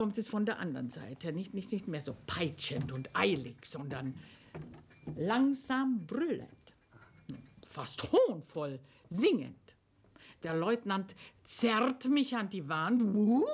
kommt es von der anderen Seite. Nicht mehr so peitschend und eilig, sondern langsam brüllend, fast hohnvoll, singend. Der Leutnant zerrt mich an die Wand.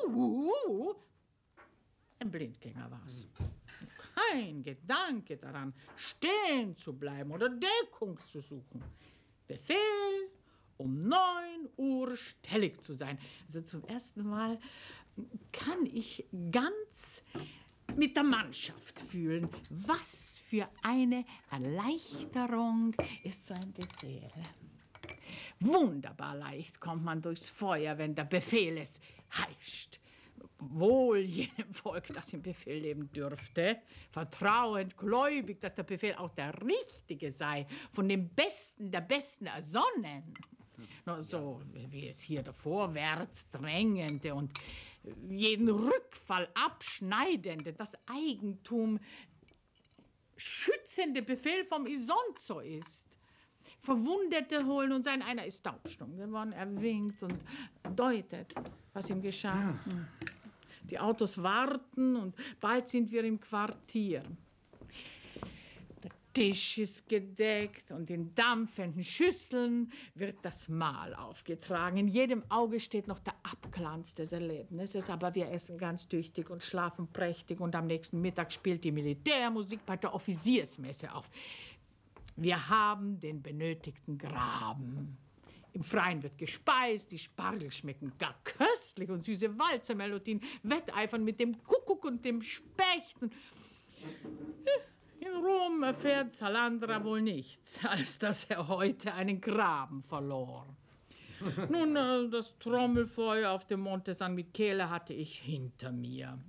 Ein Blindgänger war's. Kein Gedanke daran, stehen zu bleiben oder Deckung zu suchen. Befehl, um 9 Uhr stellig zu sein. Also zum ersten Mal kann ich ganz mit der Mannschaft fühlen. Was für eine Erleichterung ist so ein Befehl. Wunderbar leicht kommt man durchs Feuer, wenn der Befehl es heischt. Wohl jenem Volk, das im Befehl leben dürfte, vertrauend, gläubig, dass der Befehl auch der richtige sei, von dem Besten der Besten ersonnen. Nur so wie es hier der vorwärts drängende und jeden Rückfall abschneidende, das Eigentum schützende Befehl vom Isonzo ist. Verwundete holen und sein einer ist taubstumm geworden. Er winkt und deutet, was ihm geschah. Ja. Die Autos warten und bald sind wir im Quartier. Der Tisch ist gedeckt und in dampfenden Schüsseln wird das Mahl aufgetragen. In jedem Auge steht noch der Abglanz des Erlebnisses, aber wir essen ganz tüchtig und schlafen prächtig und am nächsten Mittag spielt die Militärmusik bei der Offiziersmesse auf. Wir haben den benötigten Graben. Im Freien wird gespeist, die Spargel schmecken gar köstlich und süße Walzermelodien wetteifern mit dem Kuckuck und dem Specht. In Rom erfährt Salandra wohl nichts, als dass er heute einen Graben verlor. Nun, das Trommelfeuer auf dem Monte San Michele hatte ich hinter mir.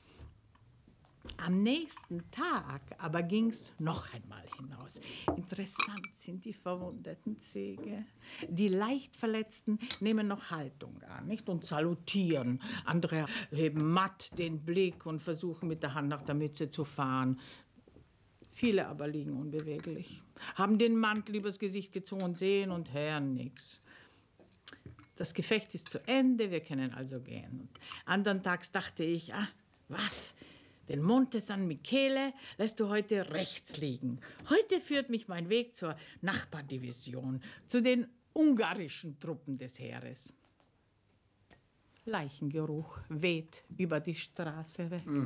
Am nächsten Tag aber ging's noch einmal hinaus. Interessant sind die verwundeten Züge. Die Leichtverletzten nehmen noch Haltung an, nicht? Und salutieren. Andere heben matt den Blick und versuchen mit der Hand nach der Mütze zu fahren. Viele aber liegen unbeweglich, haben den Mantel übers Gesicht gezogen und sehen und hören nichts. Das Gefecht ist zu Ende, wir können also gehen. Und andern Tags dachte ich, was? Den Monte San Michele lässt du heute rechts liegen. Heute führt mich mein Weg zur Nachbardivision, zu den ungarischen Truppen des Heeres. Leichengeruch weht über die Straße weg.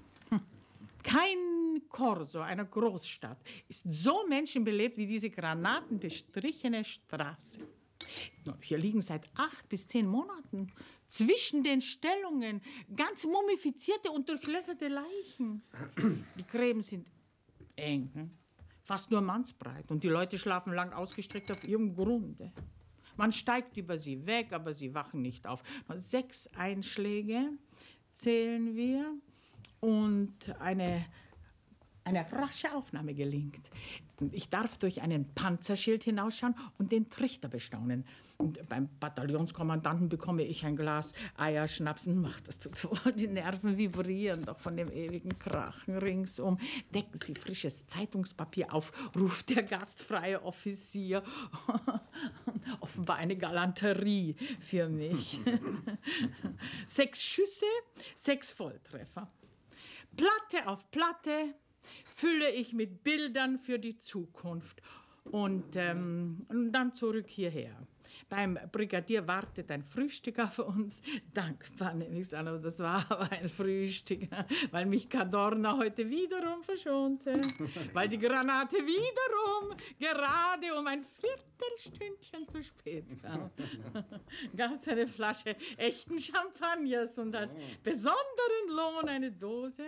Kein Korso einer Großstadt ist so menschenbelebt wie diese granatenbestrichene Straße. Hier liegen seit 8 bis 10 Monaten zwischen den Stellungen ganz mumifizierte und durchlöcherte Leichen. Die Gräben sind eng, fast nur mannsbreit, und die Leute schlafen lang ausgestreckt auf ihrem Grunde. Man steigt über sie weg, aber sie wachen nicht auf. 6 Einschläge zählen wir und eine rasche Aufnahme gelingt. Ich darf durch einen Panzerschild hinausschauen und den Trichter bestaunen. Und beim Bataillonskommandanten bekomme ich ein Glas Eierschnaps. Das tut wohl, die Nerven vibrieren doch von dem ewigen Krachen ringsum. Decken Sie frisches Zeitungspapier auf, ruft der gastfreie Offizier. Offenbar eine Galanterie für mich. 6 Schüsse, 6 Volltreffer. Platte auf Platte fülle ich mit Bildern für die Zukunft. Und dann zurück hierher. Beim Brigadier wartet ein Frühstück auf uns. Dankbar nehme ich es an, aber das war aber ein Frühstück, weil mich Cadorna heute wiederum verschonte. Weil die Granate wiederum gerade um ein Viertelstündchen zu spät kam. Gab es eine Flasche echten Champagners und als besonderen Lohn eine Dose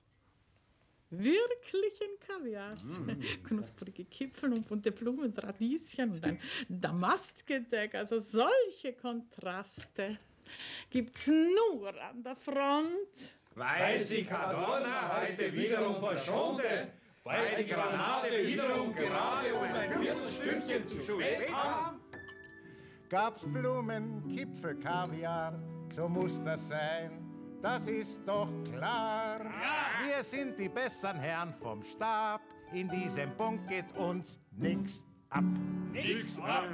wirklichen Kaviars. Knusprige Kipfel und bunte Blumen, Radieschen und ein Damastgedeck. Also solche Kontraste gibt's nur an der Front. Weil sie Cadorna heute wiederum verschonte, weil die Granate wiederum gerade um ein Viertelstündchen zu spät kam. Gab's Blumen, Kipfel, Kaviar, so muss das sein. Das ist doch klar. Ja. Wir sind die besseren Herren vom Stab. In diesem Punkt geht uns nix ab. Nix ab.